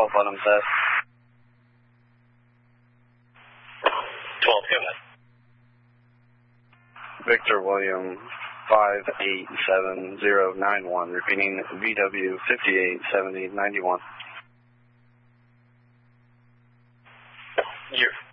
bottom set. 12, go ahead. Victor William 587091, repeating VW 587091. You're